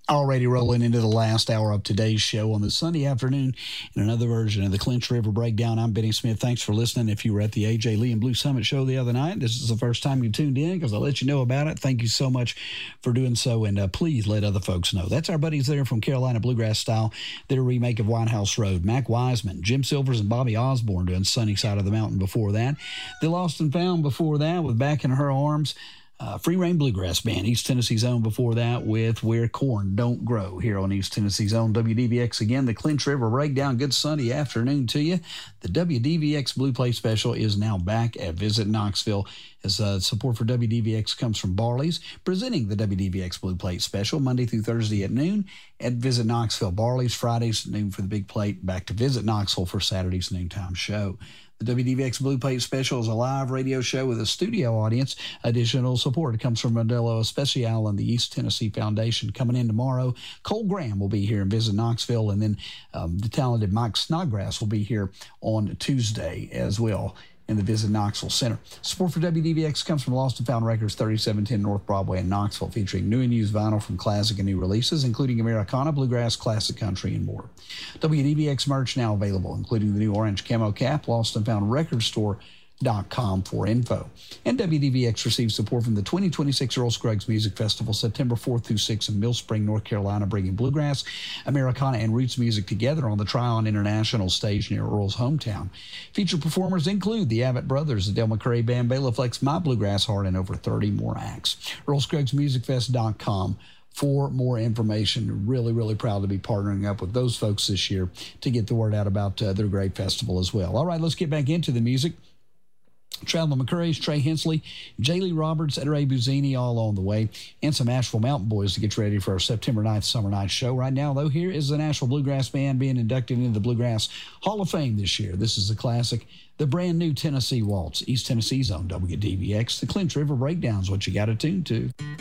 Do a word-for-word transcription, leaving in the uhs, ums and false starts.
Already rolling into the last hour of today's show on this Sunday afternoon in another version of the Clinch River Breakdown. I'm Benny Smith. Thanks for listening. If you were at the A J Lee and Blue Summit show the other night, this is the first time you tuned in because I let you know about it. Thank you so much for doing so, and uh, please let other folks know. That's our buddies there from Carolina Bluegrass Style, their remake of White House Road. Mac Wiseman, Jim Silvers, and Bobby Osborne doing Sunny Side of the Mountain before that. The Lost and Found before that with Back in Her Arms. Uh, Free Reign Bluegrass Band, East Tennessee's own before that with Where Corn Don't Grow here on East Tennessee's own W D V X. Again, the Clinch River Breakdown. Good Sunday afternoon to you. The W D V X Blue Plate Special is now back at Visit Knoxville as uh, support for W D V X comes from Barley's, presenting the W D V X Blue Plate Special Monday through Thursday at noon at Visit Knoxville. Barley's Fridays at noon for the big plate, back to Visit Knoxville for Saturday's noontime show. The W D V X Blue Plate Special is a live radio show with a studio audience. Additional support comes from Modelo Especial and the East Tennessee Foundation. Coming in tomorrow, Cole Graham will be here and Visit Knoxville, and then um, the talented Mike Snodgrass will be here on Tuesday as well in the Visit Knoxville Center. Support for W D V X comes from Lost and Found Records, thirty-seven ten North Broadway in Knoxville, featuring new and used vinyl from classic and new releases, including Americana, Bluegrass, Classic Country, and more. W D V X merch now available, including the new orange camo cap, Lost and Found Record Store dot com for info. And W D V X receives support from the twenty twenty-six Earl Scruggs Music Festival, September fourth through sixth in Mill Spring, North Carolina, bringing bluegrass, Americana, and roots music together on the Tryon International stage near Earl's hometown. Featured performers include the Abbott Brothers, the Del McCrae Band, Bela Flex, My Bluegrass Heart, and over thirty more acts. Earl Scruggs Music Fest dot com for more information. Really, really proud to be partnering up with those folks this year to get the word out about uh, their great festival as well. All right, let's get back into the music. Traveling McCurry's, Trey Hensley, J. Lee Roberts, Ed Ray Buzzini, all on the way, and some Asheville Mountain Boys to get ready for our September ninth Summer Night show. Right now, though, here is the Nashville Bluegrass Band being inducted into the Bluegrass Hall of Fame this year. This is the classic, the brand new Tennessee Waltz, East Tennessee's own W D V X. The Clinch River Breakdown's what you got to tune to.